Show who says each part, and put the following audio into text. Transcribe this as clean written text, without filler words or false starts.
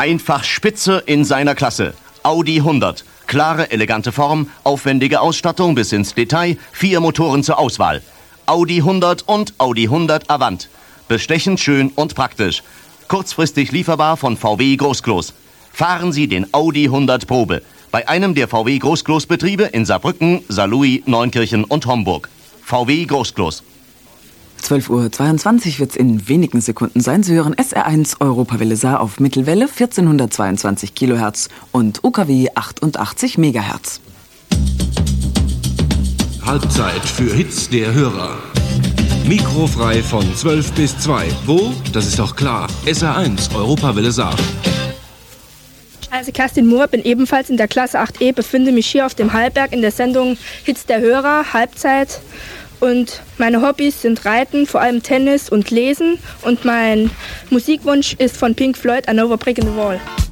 Speaker 1: Einfach spitze in seiner Klasse. Audi 100. Klare, elegante Form, aufwendige Ausstattung bis ins Detail, 4 Motoren zur Auswahl. Audi 100 und Audi 100 Avant. Bestechend schön und praktisch. Kurzfristig lieferbar von VW Großklos. Fahren Sie den Audi 100 Probe. Bei einem der VW Großklos-Betriebe in Saarbrücken, Saarlouis, Neunkirchen und Homburg. VW Großklos.
Speaker 2: 12:22 Uhr wird's in wenigen Sekunden sein. Sie hören SR1 Europawelle Saar auf Mittelwelle 1422 Kilohertz und UKW 88 Megahertz.
Speaker 3: Halbzeit für Hits der Hörer. Mikrofrei von 12 bis 2. Wo? Das ist doch klar. SR1 Europawelle Saar.
Speaker 4: Also Kerstin Mohr, bin ebenfalls in der Klasse 8e, befinde mich hier auf dem Hallberg in der Sendung Hits der Hörer, Halbzeit. Und meine Hobbys sind Reiten, vor allem Tennis und Lesen. Und mein Musikwunsch ist von Pink Floyd, Another Brick in the Wall.